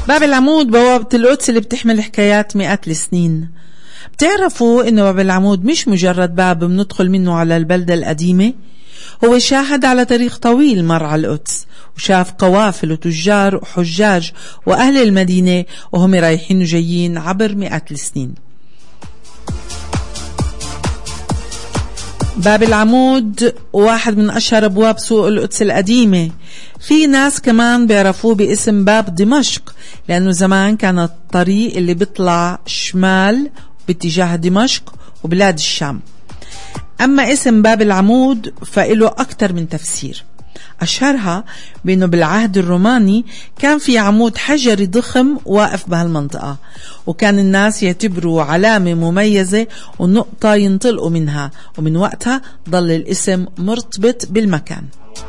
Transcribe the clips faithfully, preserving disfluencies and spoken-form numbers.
باب العمود بوابة القدس اللي بتحمل حكايات مئات السنين. بتعرفوا إنه باب العمود مش مجرد باب بندخل منه على البلدة القديمة، هو شاهد على تاريخ طويل مر على القدس، وشاف قوافل وتجار وحجاج وأهل المدينة وهم رايحين وجايين عبر مئات السنين. باب العمود واحد من أشهر أبواب سوق القدس القديمة. في ناس كمان بيعرفوه باسم باب دمشق، لأنه زمان كان الطريق اللي بيطلع شمال باتجاه دمشق وبلاد الشام. أما اسم باب العمود فإله أكتر من تفسير، أشهرها بأنه بالعهد الروماني كان في عمود حجري ضخم واقف بهالمنطقة، وكان الناس يعتبروا علامة مميزة ونقطة ينطلقوا منها، ومن وقتها ضل الاسم مرتبط بالمكان.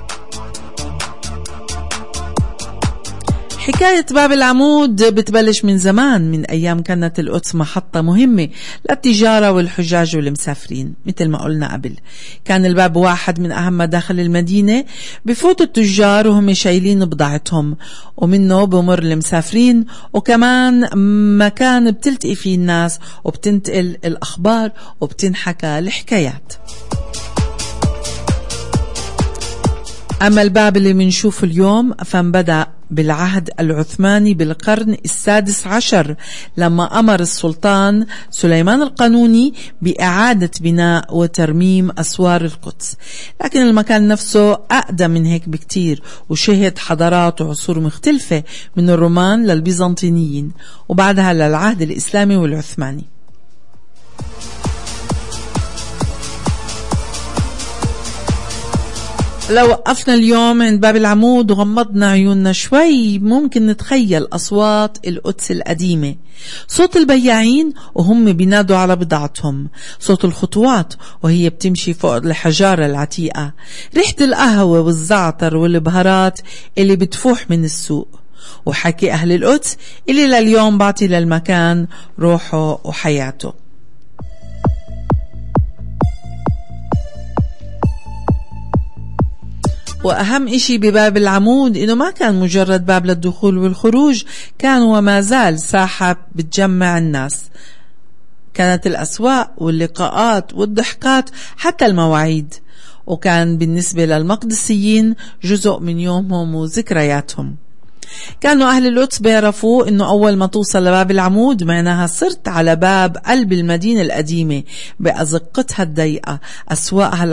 حكاية باب العمود بتبلش من زمان، من أيام كانت القدس محطة مهمة للتجارة والحجاج والمسافرين. مثل ما قلنا قبل، كان الباب واحد من أهم مداخل المدينة، بفوت التجار وهم شايلين بضاعتهم، ومنه بمر المسافرين، وكمان مكان بتلتقي فيه الناس وبتنتقل الأخبار وبتنحكى الحكايات. أما الباب اللي منشوفه اليوم فانبدأ بالعهد العثماني بالقرن السادس عشر، لما أمر السلطان سليمان القانوني بإعادة بناء وترميم أسوار القدس. لكن المكان نفسه أقدم من هيك بكتير، وشهد حضارات وعصور مختلفة من الرومان للبيزنطيين، وبعدها للعهد الإسلامي والعثماني. لو وقفنا اليوم عند باب العمود وغمضنا عيوننا شوي، ممكن نتخيل أصوات القدس القديمة، صوت البياعين وهم بينادوا على بضاعتهم، صوت الخطوات وهي بتمشي فوق الحجارة العتيقة، ريحة القهوة والزعتر والبهارات اللي بتفوح من السوق، وحكي أهل القدس اللي لليوم بعطي للمكان روحه وحياته. وأهم إشي بباب العمود إنه ما كان مجرد باب للدخول والخروج، كان وما زال ساحة بتجمع الناس. كانت الأسواق واللقاءات والضحكات حتى المواعيد، وكان بالنسبة للمقدسيين جزء من يومهم وذكرياتهم. كانوا أهل القدس بيعرفوا إنه أول ما توصل لباب العمود معناها صرت على باب قلب المدينة القديمة بأزقتها الضيقة، أسواقها